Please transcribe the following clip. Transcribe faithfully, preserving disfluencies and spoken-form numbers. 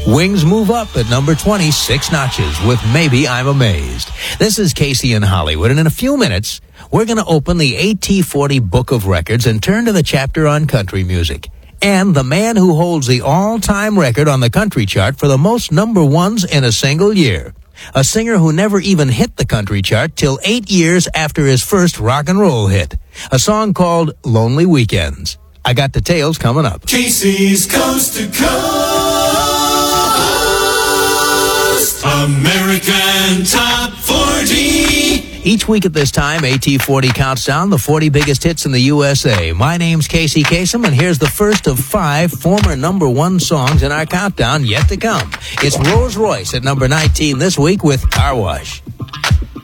Wings move up at number twenty, six notches, with Maybe I'm Amazed. This is Casey in Hollywood, and in a few minutes, we're going to open the A T forty Book of Records and turn to the chapter on country music. And the man who holds the all-time record on the country chart for the most number ones in a single year. A singer who never even hit the country chart till eight years after his first rock and roll hit. A song called Lonely Weekends. I got details coming up. Casey's Coast to Coast American Top forty. Each week at this time, A T forty counts down the forty biggest hits in the U S A. My name's Casey Kasem, and here's the first of five former number one songs in our countdown yet to come. It's Rose Royce at number nineteen this week with Car Wash.